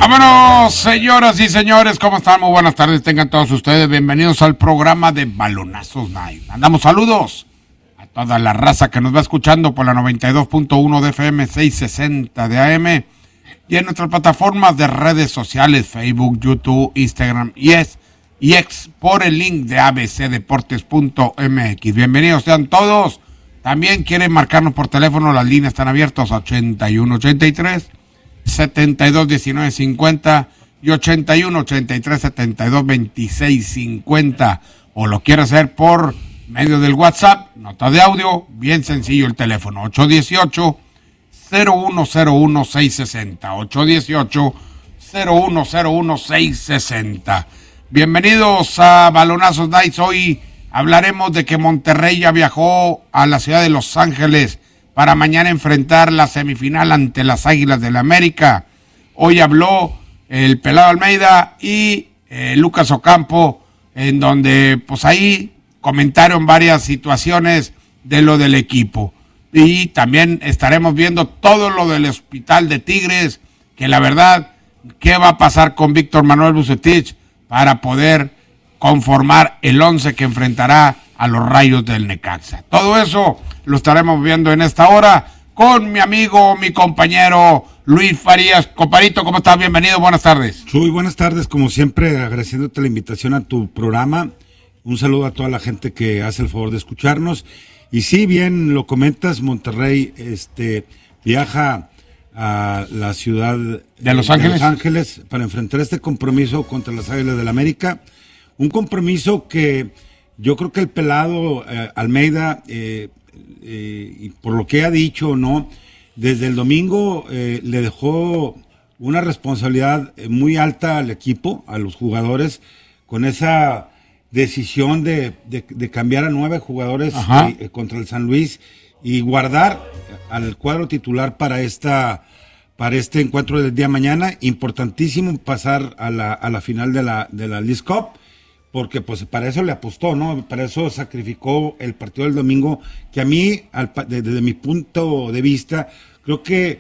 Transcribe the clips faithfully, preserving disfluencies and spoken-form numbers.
Vámonos, señoras y señores, ¿cómo están? Muy buenas tardes, tengan todos ustedes bienvenidos al programa de Balonazos Night. Mandamos saludos a toda la raza que nos va escuchando por la noventa y dos punto uno de F M, seiscientos sesenta de A M y en nuestras plataformas de redes sociales, Facebook, YouTube, Instagram y es y ex por el link de a b c deportes punto m x. Bienvenidos sean todos. También quieren marcarnos por teléfono, las líneas están abiertas a ochenta y uno ochenta y tres setenta y dos diecinueve cincuenta y ochenta y uno ochenta y tres setenta y dos veintiséis cincuenta, o lo quiere hacer por medio del WhatsApp, nota de audio, bien sencillo el teléfono ocho uno ocho cero uno cero uno seis seis cero ocho uno ocho cero uno cero uno seis seis cero. Bienvenidos a Balonazos Nights. Hoy hablaremos de que Monterrey ya viajó a la ciudad de Los Ángeles para mañana enfrentar la semifinal ante las Águilas del la América. Hoy habló el Pelado Almeida y eh, Lucas Ocampo, en donde pues ahí comentaron varias situaciones de lo del equipo. Y también estaremos viendo todo lo del hospital de Tigres, que la verdad, ¿qué va a pasar con Víctor Manuel Vucetich para poder conformar el once que enfrentará a los Rayos del Necaxa? Todo eso lo estaremos viendo en esta hora con mi amigo, mi compañero Luis Farías. Comparito, ¿cómo estás? Bienvenido, buenas tardes. Chuy, buenas tardes, como siempre, agradeciéndote la invitación a tu programa. Un saludo a toda la gente que hace el favor de escucharnos. Y sí, bien lo comentas, Monterrey este, viaja a la ciudad de Los Ángeles. de Los Ángeles para enfrentar este compromiso contra las Águilas del la América. Un compromiso que yo creo que el Pelado eh, Almeida, eh, eh, y por lo que ha dicho, ¿no? Desde el domingo eh, le dejó una responsabilidad muy alta al equipo, a los jugadores, con esa decisión de, de, de cambiar a nueve jugadores eh, contra el San Luis y guardar al cuadro titular para esta para este encuentro del día de mañana. Importantísimo pasar a la, a la final de la, de la Leagues Cup, porque pues para eso le apostó, ¿no? Para eso sacrificó el partido del domingo, que a mí, al, desde mi punto de vista, creo que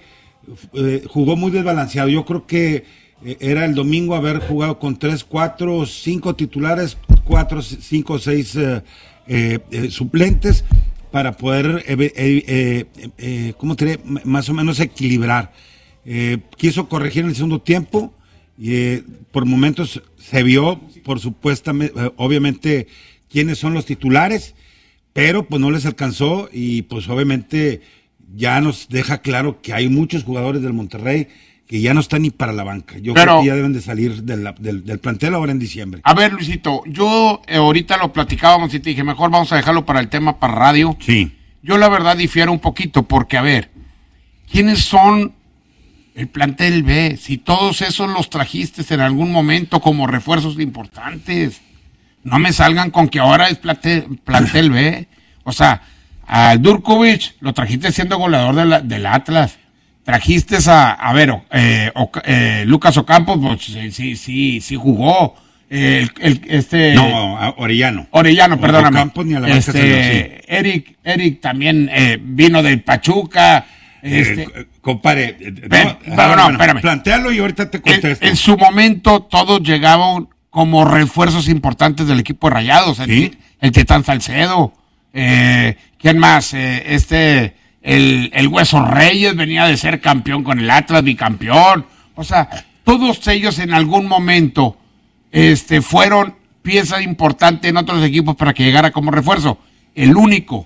eh, jugó muy desbalanceado. Yo creo que eh, era el domingo haber jugado con tres, cuatro, cinco titulares, cuatro, cinco, seis eh, eh, eh, suplentes, para poder, eh, eh, eh, eh, ¿cómo te diré? Más o menos equilibrar. Eh, quiso corregir en el segundo tiempo y eh, por momentos se vio, por supuesto, eh, obviamente, quiénes son los titulares, pero pues no les alcanzó y pues obviamente ya nos deja claro que hay muchos jugadores del Monterrey que ya no están ni para la banca. Yo pero, creo que ya deben de salir de la, del, del plantel ahora en diciembre. A ver, Luisito, yo eh, ahorita lo platicábamos y te dije, mejor vamos a dejarlo para el tema para radio. Sí. Yo la verdad difiero un poquito porque, a ver, ¿quiénes son el plantel B? Si todos esos los trajiste en algún momento como refuerzos importantes, no me salgan con que ahora es plantel, plantel B. O sea, a Durkovic lo trajiste siendo goleador de la, del Atlas. Trajiste a, a ver, eh, eh, Lucas Ocampo, pues sí, sí, sí, sí jugó. Eh, el, el, este, no, Orellano. Orellano, perdóname. Ocampo ni a la este, salió, sí. Eric, Eric también eh, vino del Pachuca. Este, eh, compare, ven, no, no, no, espérame. Plantéalo y ahorita te contesto. En, en su momento todos llegaban como refuerzos importantes del equipo de Rayados. El, ¿sí? el Titán Salcedo. Eh, ¿Quién más? Eh, este... El, el Hueso Reyes venía de ser campeón con el Atlas, bicampeón. O sea, todos ellos en algún momento este, fueron pieza importante en otros equipos para que llegara como refuerzo. El único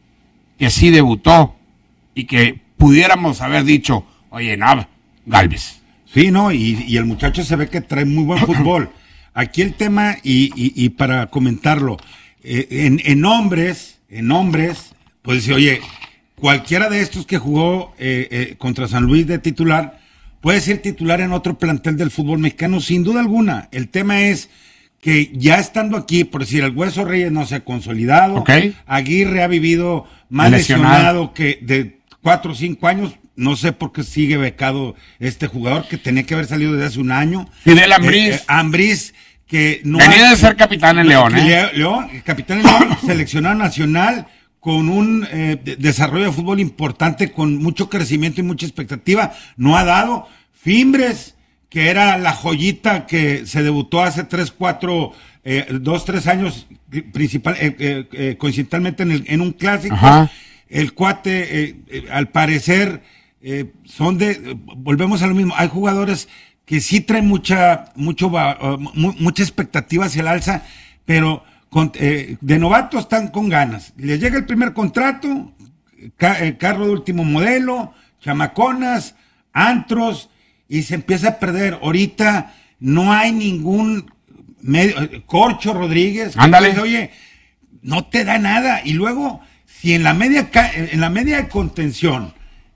que sí debutó y que pudiéramos haber dicho, oye, no, Gálvez. Sí, no, y, y el muchacho se ve que trae muy buen fútbol. Aquí el tema, y, y, y para comentarlo, eh, en, en hombres, en hombres, pues dice, oye, cualquiera de estos que jugó eh, eh, contra San Luis de titular puede ser titular en otro plantel del fútbol mexicano, sin duda alguna. El tema es que ya estando aquí, por decir, el Hueso Reyes no se ha consolidado, okay. Aguirre ha vivido más lesionado. lesionado que de cuatro o cinco años, no sé por qué sigue becado este jugador que tenía que haber salido desde hace un año. Fidel Ambriz. Eh, eh, Ambriz, que no venía ha, de ser capitán en León, ¿eh? León, capitán en León, seleccionado nacional, con un eh, de, desarrollo de fútbol importante, con mucho crecimiento y mucha expectativa, no ha dado. Fimbres, que era la joyita que se debutó hace tres, cuatro, eh, dos, tres años, principal, eh, eh, eh, coincidentalmente en, el, en un clásico. Ajá. El cuate, eh, eh, al parecer, eh, son de, eh, volvemos a lo mismo, hay jugadores que sí traen mucha, mucho, uh, mu mucha expectativa hacia el alza, pero con, eh, de novatos están con ganas. Les llega el primer contrato, ca eh, carro de último modelo, chamaconas, antros, y se empieza a perder. Ahorita no hay ningún medio, Corcho Rodríguez, ándale, dice, oye, no te da nada. Y luego, si en la media, en la media de contención,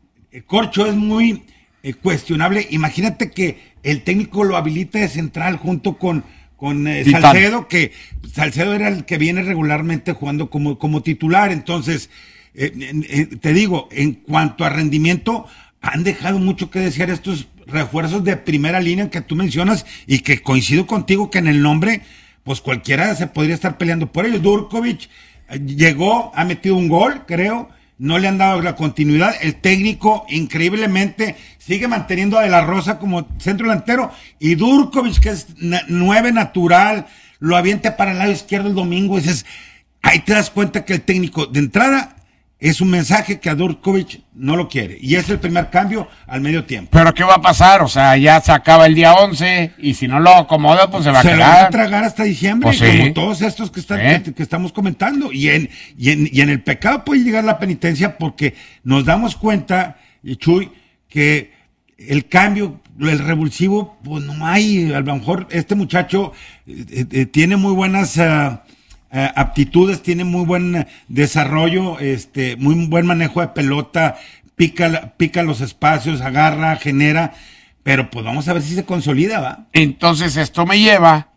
Corcho es muy eh, cuestionable, imagínate que el técnico lo habilita de central junto con, con eh, Salcedo, que Salcedo era el que viene regularmente jugando como, como titular. Entonces, eh, eh, te digo, en cuanto a rendimiento, han dejado mucho que desear estos refuerzos de primera línea que tú mencionas, y que coincido contigo que en el nombre, pues cualquiera se podría estar peleando por ellos. Durkovic eh, llegó, ha metido un gol, creo, no le han dado la continuidad. El técnico, increíblemente, sigue manteniendo a De La Rosa como centro delantero, y Durkovic, que es na nueve natural, lo avienta para el lado izquierdo el domingo. Y dices, ahí te das cuenta que el técnico, de entrada, es un mensaje que a Durkovic no lo quiere, y es el primer cambio al medio tiempo. ¿Pero qué va a pasar? O sea, ya se acaba el día once, y si no lo acomoda, pues se va a se quedar. Se lo va a tragar hasta diciembre, pues sí, como todos estos que, están, ¿Eh? que, que estamos comentando. Y en, y, en, y en el pecado puede llegar la penitencia, porque nos damos cuenta, Chuy, que el cambio, el revulsivo, pues no hay. A lo mejor este muchacho eh, eh, tiene muy buenas... Uh, Uh, aptitudes, tiene muy buen desarrollo, este, muy buen manejo de pelota, pica, pica los espacios, agarra, genera, pero pues vamos a ver si se consolida, ¿va? Entonces esto me lleva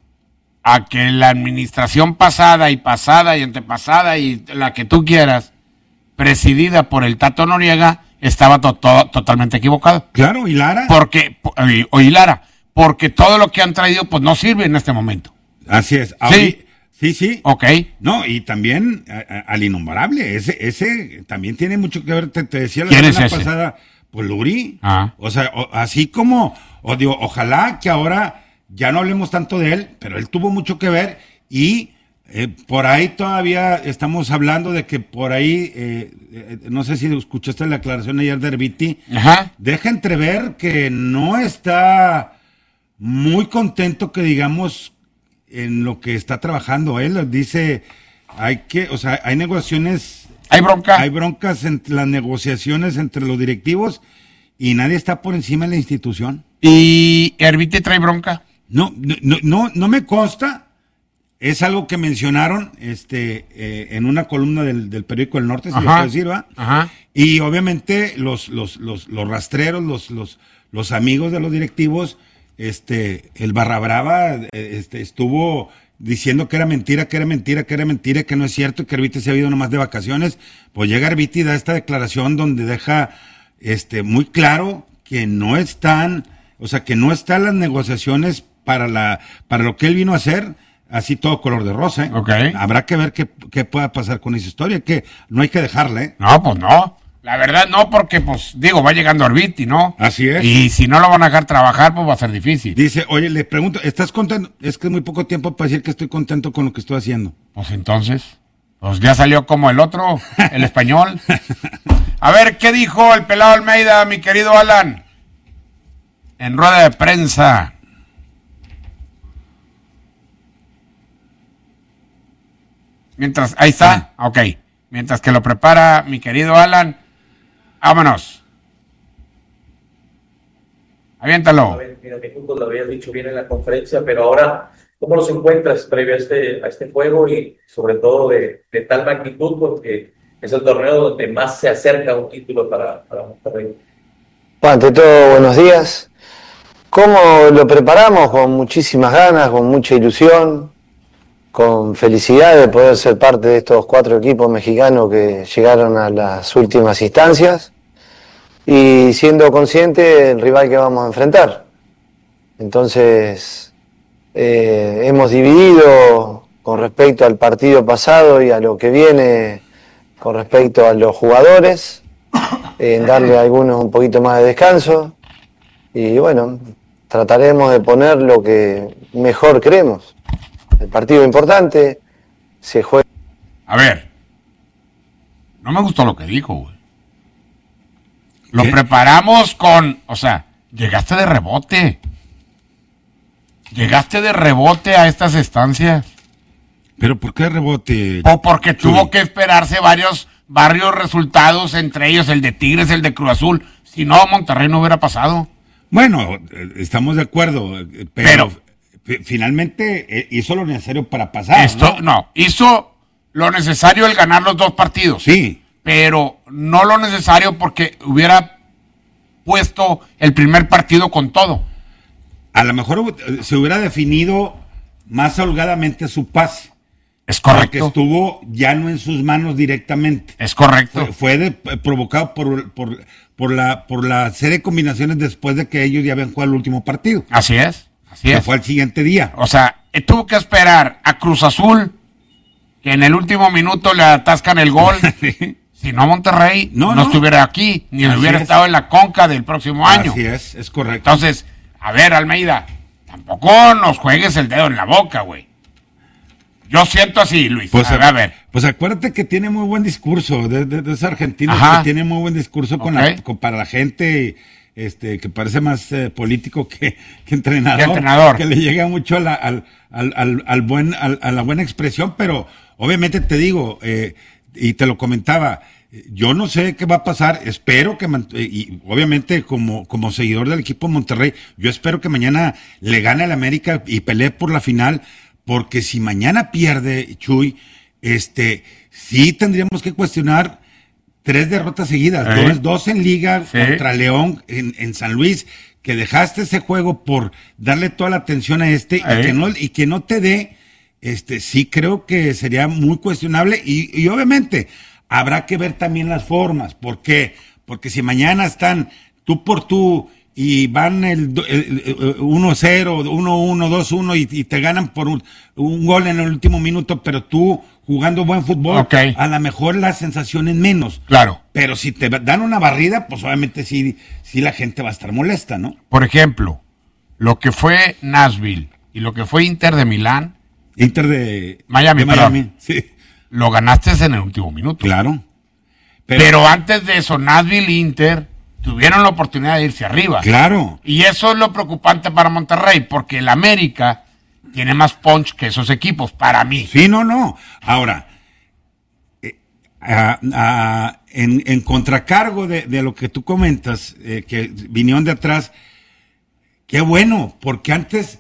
a que la administración pasada y pasada y antepasada y la que tú quieras, presidida por el Tato Noriega, estaba to to totalmente equivocada. Claro, y Lara. Porque, o y Lara, porque todo lo que han traído pues no sirve en este momento. Así es. Sí. Sí, sí. Ok. No, y también a, a, al innombrable, ese, ese también tiene mucho que ver, te, te decía la ¿Quién semana es ese? pasada, pues Luri. Ah. O sea, o, así como, o digo, ojalá que ahora ya no hablemos tanto de él, pero él tuvo mucho que ver, y eh, por ahí todavía estamos hablando de que por ahí, eh, eh, no sé si escuchaste la aclaración ayer de Herbiti, Ajá. Deja entrever que no está muy contento, que digamos, en lo que está trabajando él. Dice, hay que, o sea, hay negociaciones, hay bronca, hay broncas entre las negociaciones entre los directivos, y nadie está por encima de la institución. ¿Y Herbiti trae bronca? No, no, no, no me consta. Es algo que mencionaron, este, eh, en una columna del, del periódico El Norte, si lo puedo decir, ¿va? Ajá. Y obviamente los, los, los, los rastreros, los, los, los amigos de los directivos, este, el Barra Brava, este, estuvo diciendo que era mentira, que era mentira, que era mentira, que no es cierto, que Herbiti se ha ido nomás de vacaciones. Pues llega Herbiti y da esta declaración donde deja, este, muy claro que no están, o sea, que no están las negociaciones para la, para lo que él vino a hacer, así todo color de rosa, ¿eh? Okay. Habrá que ver qué, qué pueda pasar con esa historia, que no hay que dejarla, ¿eh? No, pues no. La verdad no, porque pues digo, va llegando Herbiti, ¿no? Así es. Y si no lo van a dejar trabajar, pues va a ser difícil. Dice, oye, le pregunto, ¿estás contento? Es que es muy poco tiempo para decir que estoy contento con lo que estoy haciendo. Pues entonces, pues ya salió como el otro, el español. A ver, ¿qué dijo el pelado Almeida, mi querido Alan? En rueda de prensa. Mientras, ahí está, ah. ok. Mientras que lo prepara mi querido Alan, vámonos. Aviéntalo. A ver, mira, minutos lo habías dicho bien en la conferencia, pero ahora, ¿cómo los encuentras previo a este, a este juego y sobre todo de, de tal magnitud? Porque es el torneo donde más se acerca a un título para, para Monterrey. Bueno, ante todo, buenos días. ¿Cómo lo preparamos? Con muchísimas ganas, con mucha ilusión, con felicidad de poder ser parte de estos cuatro equipos mexicanos que llegaron a las últimas instancias, y siendo consciente del rival que vamos a enfrentar. Entonces, eh, hemos dividido con respecto al partido pasado y a lo que viene con respecto a los jugadores, en darle a algunos un poquito más de descanso, y bueno, trataremos de poner lo que mejor creemos. El partido importante, se juega... A ver, no me gustó lo que dijo, güey. Lo ¿Qué? preparamos con, o sea, llegaste de rebote. Llegaste de rebote a estas estancias. ¿Pero por qué rebote? O porque tuvo Sí. que esperarse varios, varios resultados, entre ellos el de Tigres, el de Cruz Azul. Si no, Monterrey no hubiera pasado. Bueno, eh, estamos de acuerdo, eh, pero, Pero- fi- finalmente eh, hizo lo necesario para pasar. Esto, ¿no? no, hizo lo necesario el ganar los dos partidos. Sí, Pero no lo necesario porque hubiera puesto el primer partido con todo. a lo mejor eh, se hubiera definido más holgadamente su pase. Es Porque correcto. estuvo ya no en sus manos directamente. Es correcto. Fue, fue de- provocado por, por, por, la, por la serie de combinaciones después de que ellos ya habían jugado el último partido. Así es. Así Que es. fue al siguiente día. O sea, eh, tuvo que esperar a Cruz Azul, que en el último minuto le atascan el gol. Si no, Monterrey no, No, no no. estuviera aquí, ni Así hubiera es. estado en la conca del próximo año. Así es, es correcto. Entonces, a ver, Almeida, tampoco nos juegues el dedo en la boca, güey. Yo siento así, Luis. Pues, a, ver, a ver. pues acuérdate que tiene muy buen discurso, de, de, de ese argentino Ajá. que tiene muy buen discurso con Ok. la- con- para la gente, este, que parece más eh, político que, que entrenador. Que entrenador. Que le llega mucho a la, al, al, al, al buen, al- a la buena expresión, pero obviamente te digo, eh, y te lo comentaba, yo no sé qué va a pasar, espero que, man- y obviamente como, como seguidor del equipo Monterrey, yo espero que mañana le gane al América y pelee por la final, porque si mañana pierde, Chuy, este, sí tendríamos que cuestionar tres derrotas seguidas, ¿Eh? dos, dos en Liga Sí. contra León en, en San Luis, que dejaste ese juego por darle toda la atención a este y ¿Eh? que no, y que no te dé, este, sí creo que sería muy cuestionable y, y obviamente habrá que ver también las formas. ¿Por qué? Porque si mañana están tú por tú y van el, do- el- el uno cero, uno uno, dos uno y, y te ganan por un, un gol en el último minuto, pero tú jugando buen fútbol, Ok. a lo mejor la sensación es menos. Claro. Pero si te dan una barrida, pues obviamente sí, sí la gente va a estar molesta, ¿no? Por ejemplo, lo que fue Nashville y lo que fue Inter de Milán, Inter de Miami, de Miami. Sí, lo ganaste en el último minuto. claro. Pero, antes de eso, Nashville e Inter tuvieron la oportunidad de irse arriba. Claro. Y eso es lo preocupante para Monterrey, porque el América tiene más punch que esos equipos, para mí. Sí, no, no. Ahora, eh, a- a- en, en contracargo de, de lo que tú comentas, eh, que vinieron de atrás, qué bueno, porque antes,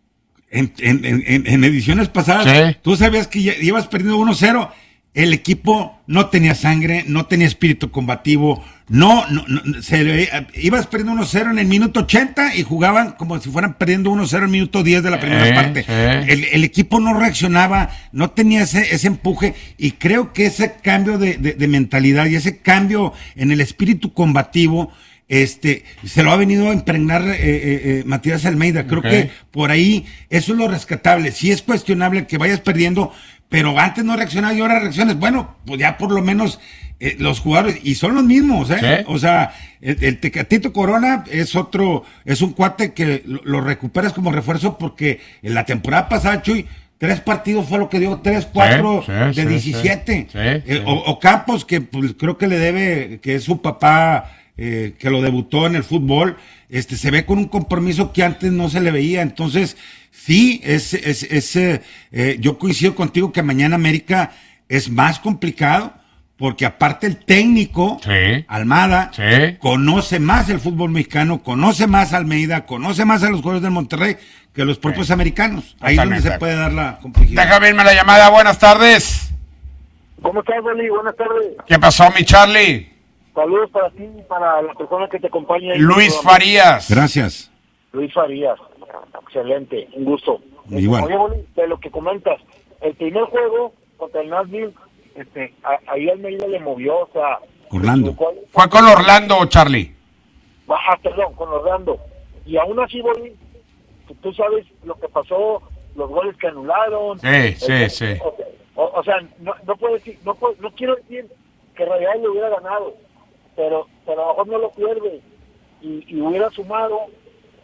en, en- en- en ediciones pasadas, Sí. tú sabías que ya ibas perdiendo uno cero, el equipo no tenía sangre, no tenía espíritu combativo, no, no, no, se le- ibas perdiendo uno cero en el minuto ochenta y jugaban como si fueran perdiendo uno cero en el minuto diez de la primera Sí, parte. sí. El, el equipo no reaccionaba, no tenía ese, ese empuje y creo que ese cambio de, de- de mentalidad y ese cambio en el espíritu combativo, este, se lo ha venido a impregnar eh, eh, eh, Matías Almeida. Creo Ok. que por ahí eso es lo rescatable. Sí es cuestionable que vayas perdiendo, pero antes no reaccionaba y ahora reaccionas. Bueno, pues ya por lo menos eh, los jugadores, y son los mismos, ¿eh? Sí. O sea, el, el Tecatito Corona es otro, es un cuate que lo, lo recuperas como refuerzo porque en la temporada pasada, Chuy, tres partidos fue lo que dio, tres, cuatro sí, de sí, diecisiete. sí. Sí, Eh, sí. O, o Campos, que pues, creo que le debe, que es su papá, eh, que lo debutó en el fútbol, este, se ve con un compromiso que antes no se le veía. Entonces, sí, es, es, es, eh, eh, yo coincido contigo que mañana América es más complicado, porque aparte el técnico, Sí. Almada, Sí. conoce más el fútbol mexicano, conoce más a Almeida, conoce más a los jugadores del Monterrey que los propios Sí. americanos. Ahí es donde Totalmente. se puede dar la complejidad. Déjame irme la llamada. Buenas tardes. ¿Cómo estás, Beli? Buenas tardes. ¿Qué pasó, mi Charlie? Saludos para ti y para la persona que te acompaña. Luis Farías. Gracias. Luis Farías. Excelente, un gusto. Igual. Oye, Boli, de lo que comentas, el primer juego contra el Nashville, este, a- ahí Almeida le movió, o sea... Orlando. ¿cuál- Fue con Orlando, Charlie. Ah, perdón, con Orlando. Y aún así, Boli, tú- tú sabes lo que pasó, los goles que anularon. Sí, sí, Eh, sí. O, o- o sea, no, no puedo decir, no, puedo- no quiero decir que Rayados le hubiera ganado, pero, pero a lo mejor no lo pierde y, y hubiera sumado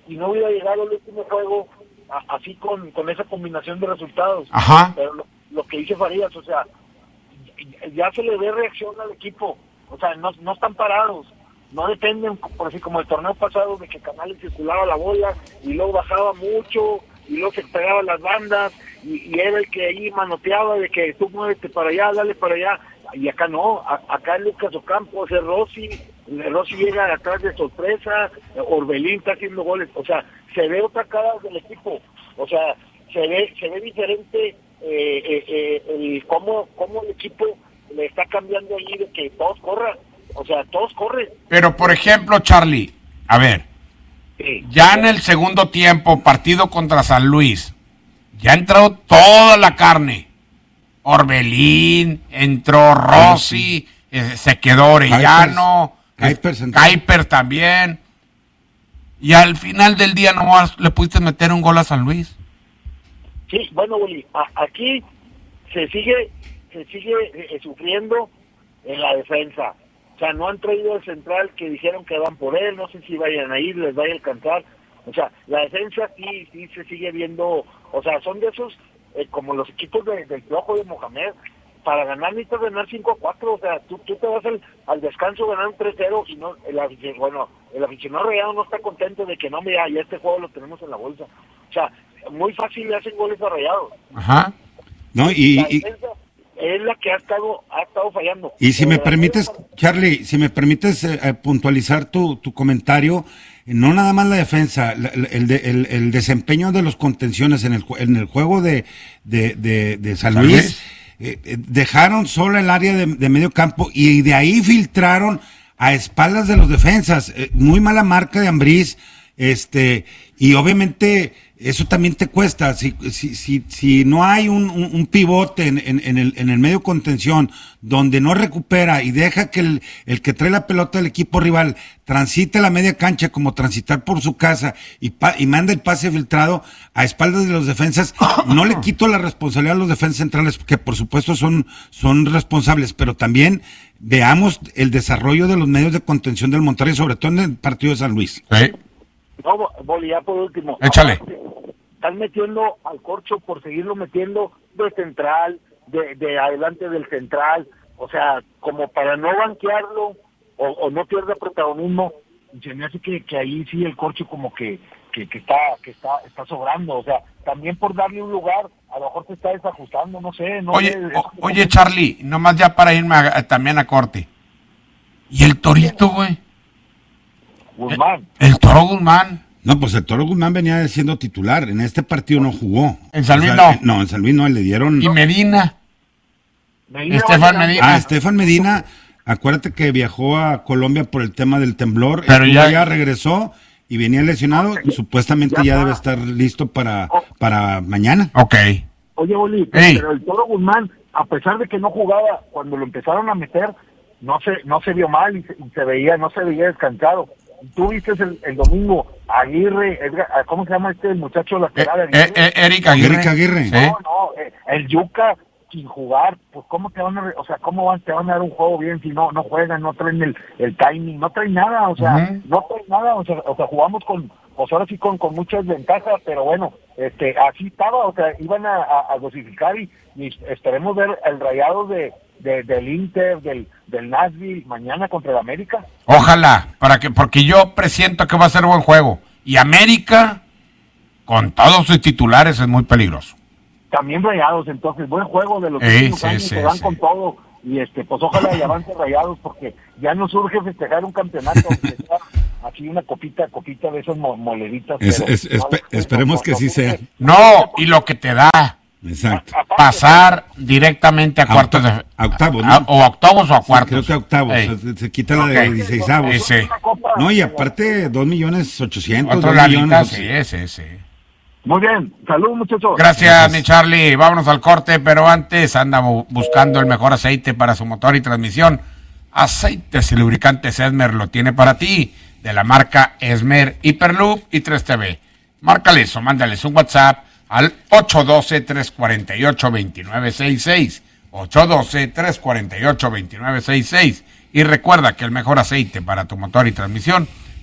y no hubiera llegado el último juego a, así con, con esa combinación de resultados. Ajá. Pero lo, lo que dice Farías, o sea, ya se le ve reacción al equipo, o sea, no, no están parados, no dependen, por así como el torneo pasado, de que Canales circulaba la bola y luego bajaba mucho y luego se pegaba las bandas y, y era el que ahí manoteaba de que tú muévete para allá, dale para allá, y acá no, a, acá es Lucas Ocampo, es Rossi, Rossi llega atrás de sorpresa, Orbelín está haciendo goles, o sea, se ve otra cara del equipo, o sea, se ve se ve diferente eh, eh, eh, el cómo, cómo el equipo le está cambiando ahí de que todos corran, o sea, todos corren. Pero, por ejemplo, Charlie, a ver, Sí. ya en el segundo tiempo, partido contra San Luis, ya entró toda la carne. Orbelín, entró Rossi, eh, se quedó Orellano, Kuipers, eh, Kuipers Kuipers también. Y al final del día nomás le pudiste meter un gol a San Luis. Sí, bueno, Willy, a- aquí se sigue se sigue eh, sufriendo en la defensa. O sea, no han traído el central que dijeron que van por él, no sé si vayan a ir, les vaya a alcanzar. O sea, la defensa sí, sí se sigue viendo, o sea, son de esos, eh, como los equipos de, del Piojo de Mohamed, para ganar necesitas ganar cinco a cuatro, o sea, tú, tú te vas al, al descanso ganar un tres cero y no, el aficionado, bueno, el aficionado Rayado no está contento de que no, mira, ya este juego lo tenemos en la bolsa. O sea, muy fácil le hacen goles a Rayados. Ajá. No, y, La y, defensa es la que ha estado ha estado fallando. y si Pero me la permites, defensa- Charlie, si me permites eh, eh, puntualizar tu, tu comentario, eh, no nada más la defensa, la- la- el, de- el, el desempeño de los contenciones en el, ju- en el juego de, de, de, de San San Luis, Luis. eh, eh, dejaron solo el área de, de medio campo y de ahí filtraron a espaldas de los defensas. Eh, muy mala marca de Ambriz, este, y obviamente eso también te cuesta. Si, si, si, si no hay un, un, un pivote en, en, en, el, en el medio contención donde no recupera y deja que el, el que trae la pelota del equipo rival transite la media cancha como transitar por su casa y, pa, y manda el pase filtrado a espaldas de los defensas, no le quito la responsabilidad a los defensas centrales, que por supuesto son, son responsables, pero también veamos el desarrollo de los medios de contención del Monterrey, sobre todo en el partido de San Luis. Sí. No, Boli, ya por último. Échale. Aparte, están metiendo al Corcho por seguirlo metiendo de central, de, de adelante del central, o sea, como para no banquearlo o, o no pierda protagonismo. Se me hace que, que ahí sí el Corcho como que, que, que está que está está sobrando, o sea, también por darle un lugar, a lo mejor se está desajustando, no sé. No Oye, sé, o- eso- oye, Charlie, nomás ya para irme a- también a corte. ¿Y el Torito, güey? Guzmán. El Toro Guzmán. No, pues el Toro Guzmán venía siendo titular, en este partido no jugó. En San Luis O sea, no. No, en San Luis no, le dieron... Y Medina. Medina Estefan va llegando. Medina. Ah, Estefan Medina, acuérdate que viajó a Colombia por el tema del temblor, Pero estuvo ya- allá, regresó y venía lesionado, supuestamente Ya ya, está. debe estar listo para, para mañana. Ok. Oye, Boli, Ey. pero el Toro Guzmán, a pesar de que no jugaba, cuando lo empezaron a meter, no se no se vio mal y se, y se veía, no se veía descansado. Tú viste el, el domingo, Aguirre, Edgar, ¿cómo se llama este muchacho Eh, lateral? eh, eh, Eric Aguirre. Eric Aguirre. Sí. No, no, eh, el Yuca sin jugar, pues cómo te van a, re- o sea, cómo van, te van a dar un juego bien si no no juegan, no traen el, el timing, no traen nada, o sea, Ujú. no traen nada, o sea, o sea, jugamos con, pues ahora sí con, con muchas ventajas, pero bueno, este, así estaba, o sea, iban a, a, a dosificar y, y esperemos ver el Rayado de, de del Inter, del, del Nashville mañana contra el América. Ojalá, para que, porque yo presiento que va a ser buen juego. Y América, con todos sus titulares, es muy peligroso. También Rayados, entonces, buen juego de los Sí, últimos sí, años, sí, se van sí. con todo, y este, pues ojalá y avance Rayados, porque ya no surge festejar un campeonato, aunque sea así una copita, copita de esas mo- moleditas. Es- pero es- no, espe- no, esperemos no, que no, sí no, sea. No, y lo que te da Exacto. aparte, pasar directamente a A cuartos de... octa- a octavos, ¿no? a- o a octavos o a Sí, cuartos. creo que octavos, Ey. se, se quita la de Ok. dieciseisavos. Sí, sí. una copa, No, y eh, aparte, dos millones ochocientos, Otro dos lanita, millones. sí, sí, sí. Muy bien, salud muchachos. Gracias, Gracias. mi Charlie. Vámonos al corte, pero antes anda bu- buscando el mejor aceite para su motor y transmisión. Aceites y lubricantes Esmer lo tiene para ti, de la marca Esmer, Hyperloop y tres T V. Márcales o mándales un WhatsApp al ocho uno dos, tres cuatro ocho, dos nueve seis seis. ocho uno dos, tres cuatro ocho, dos nueve seis seis. Y recuerda que el mejor aceite para tu motor y transmisión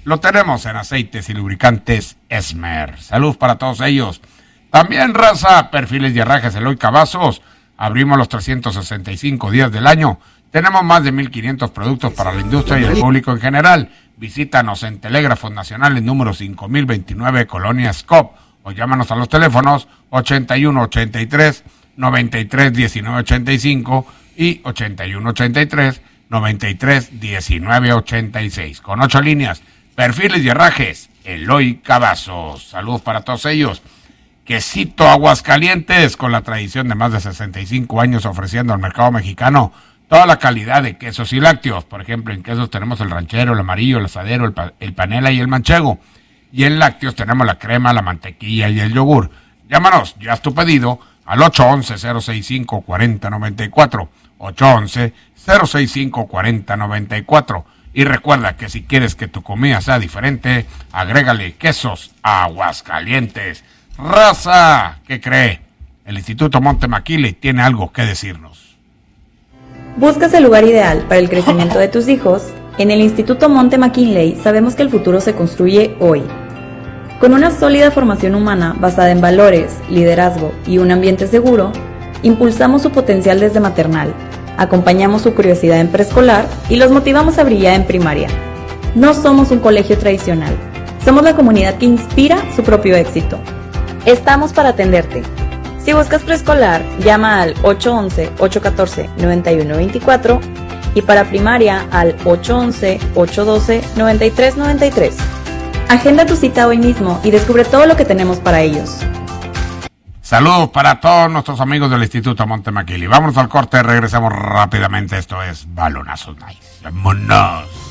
lo tenemos en aceites y lubricantes Esmer. Salud para todos ellos. También, raza, Perfiles y Herrajes Eloy Cavazos. Abrimos los trescientos sesenta y cinco días del año. Tenemos más de mil quinientos productos para la industria y el público en general. Visítanos en Telégrafos Nacionales número cinco mil veintinueve, Colonia Scop, o llámanos a los teléfonos ochenta y uno ochenta y tres noventa y tres diecinueve ochenta y cinco y ochenta y uno ochenta y tres noventa y tres diecinueve ochenta y seis. Con ocho líneas, Perfiles y Herrajes Eloy Cavazos. Saludos para todos ellos. Quesito Aguascalientes, con la tradición de más de sesenta y cinco años ofreciendo al mercado mexicano toda la calidad de quesos y lácteos. Por ejemplo, en quesos tenemos el ranchero, el amarillo, el asadero, el, pa el panela y el manchego. Y en lácteos tenemos la crema, la mantequilla y el yogur. Llámanos, ya es tu pedido, al ocho once, cero sesenta y cinco, cuarenta noventa y cuatro. ocho once, cero sesenta y cinco, cuarenta noventa y cuatro. Y recuerda que si quieres que tu comida sea diferente, agrégale quesos a Aguascalientes. Raza, ¿qué cree? El Instituto Monte McKinley tiene algo que decirnos. ¿Buscas el lugar ideal para el crecimiento de tus hijos? En el Instituto Monte McKinley sabemos que el futuro se construye hoy. Con una sólida formación humana basada en valores, liderazgo y un ambiente seguro, impulsamos su potencial desde maternal, acompañamos su curiosidad en preescolar y los motivamos a brillar en primaria. No somos un colegio tradicional, somos la comunidad que inspira su propio éxito. Estamos para atenderte. Si buscas preescolar, llama al ocho once, ocho catorce, noventa y uno veinticuatro y para primaria al ocho once, ocho doce, noventa y tres noventa y tres. Agenda tu cita hoy mismo y descubre todo lo que tenemos para ellos. Saludos para todos nuestros amigos del Instituto Monte McKinley. Vámonos al corte, regresamos rápidamente. Esto es Balonazos Nice. ¡Vámonos!